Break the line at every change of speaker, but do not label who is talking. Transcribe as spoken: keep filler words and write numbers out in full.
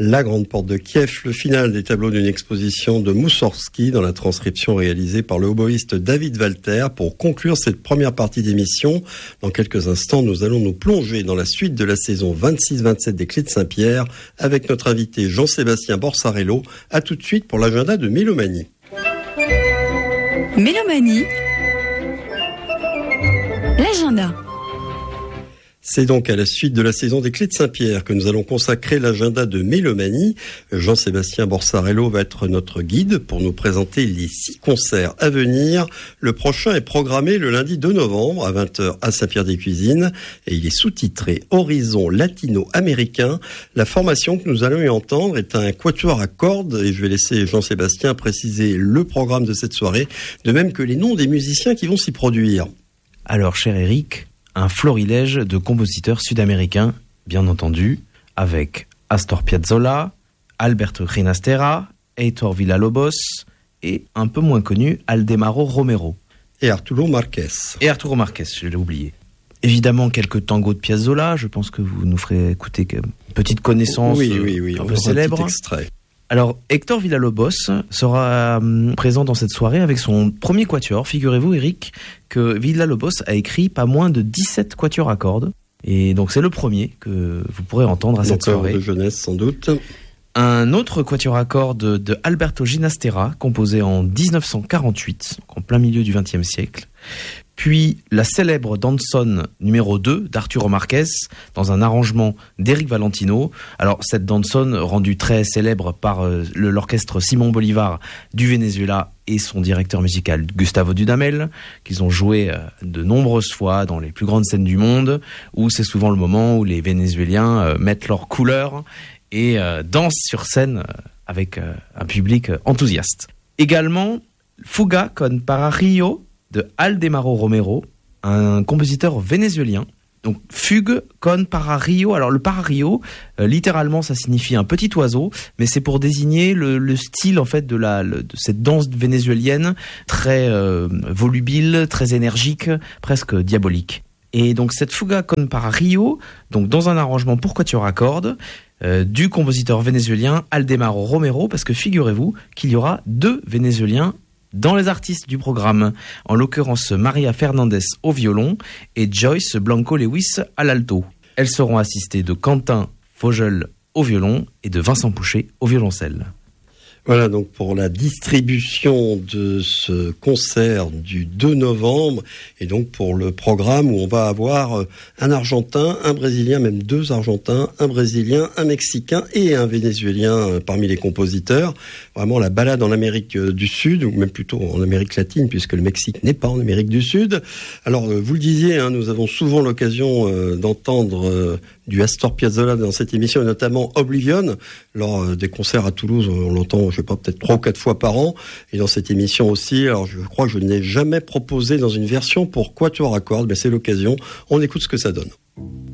La Grande Porte de Kiev, le final des tableaux d'une exposition de Moussorgsky dans la transcription réalisée par le oboïste David Walter. Pour conclure cette première partie d'émission, dans quelques instants, nous allons nous plonger dans la suite de la saison vingt-six vingt-sept des Clés de Saint-Pierre avec notre invité Jean-Sébastien Borsarello. À tout de suite pour l'agenda de Mélomanie.
Mélomanie, l'agenda.
C'est donc à la suite de la saison des Clés de Saint-Pierre que nous allons consacrer l'agenda de Mélomanie. Jean-Sébastien Borsarello va être notre guide pour nous présenter les six concerts à venir. Le prochain est programmé le lundi deux novembre à vingt heures à Saint-Pierre-des-Cuisines et il est sous-titré Horizon latino-américain. La formation que nous allons y entendre est un quatuor à cordes et je vais laisser Jean-Sébastien préciser le programme de cette soirée, de même que les noms des musiciens qui vont s'y produire.
Alors, cher Eric, un florilège de compositeurs sud-américains, bien entendu, avec Astor Piazzolla, Alberto Ginastera, Heitor Villa-Lobos et, un peu moins connu, Aldemaro Romero.
Et Arturo Marquez.
Et Arturo Marquez, je l'ai oublié. Évidemment, quelques tangos de Piazzolla, je pense que vous nous ferez écouter une petite connaissance
oui, oui, oui,
un peu célèbre.
Un petit extrait.
Alors, Héctor Villa-Lobos sera euh, présent dans cette soirée avec son premier quatuor. Figurez-vous, Eric, que Villa-Lobos a écrit pas moins de dix-sept quatuors à cordes. Et donc, c'est le premier que vous pourrez entendre à cette soirée.
de jeunesse, sans doute.
Un autre quatuor à cordes de Alberto Ginastera, composé en dix-neuf cent quarante-huit, en plein milieu du vingtième siècle. Puis la célèbre Danson numéro deux d'Arturo Marquez dans un arrangement d'Éric Valentino. Alors cette Danson rendue très célèbre par euh, le, l'orchestre Simon Bolivar du Venezuela et son directeur musical Gustavo Dudamel, qu'ils ont joué euh, de nombreuses fois dans les plus grandes scènes du monde, où c'est souvent le moment où les Vénézuéliens euh, mettent leurs couleurs et euh, dansent sur scène euh, avec euh, un public euh, enthousiaste. Également Fuga con Pararillo de Aldemaro Romero, un compositeur vénézuélien. Donc, fugue con pararillo. Alors, le pararillo, euh, littéralement, ça signifie un petit oiseau, mais c'est pour désigner le, le style, en fait, de, la, le, de cette danse vénézuélienne, très euh, volubile, très énergique, presque diabolique. Et donc, cette fuga con pararillo, donc, dans un arrangement pour quatuor à cordes, euh, du compositeur vénézuélien Aldemaro Romero, parce que figurez-vous qu'il y aura deux Vénézuéliens dans les artistes du programme, en l'occurrence Maria Fernandez au violon et Joyce Blanco-Lewis à l'alto. Elles seront assistées de Quentin Vogel au violon et de Vincent Pouchet au violoncelle.
Voilà donc pour la distribution de ce concert du deux novembre et donc pour le programme où on va avoir un Argentin, un Brésilien, même deux Argentins, un Brésilien, un Mexicain et un Vénézuélien parmi les compositeurs. Vraiment la balade en Amérique du Sud, ou même plutôt en Amérique latine puisque le Mexique n'est pas en Amérique du Sud. Alors vous le disiez, hein, nous avons souvent l'occasion euh, d'entendre euh, du Astor Piazzolla dans cette émission, et notamment Oblivion, lors euh, des concerts à Toulouse, on l'entend je sais pas, peut-être trois ou quatre fois par an, et dans cette émission aussi. Alors je crois que je n'ai jamais proposé dans une version pour quatuor à cordes, mais c'est l'occasion, on écoute ce que ça donne.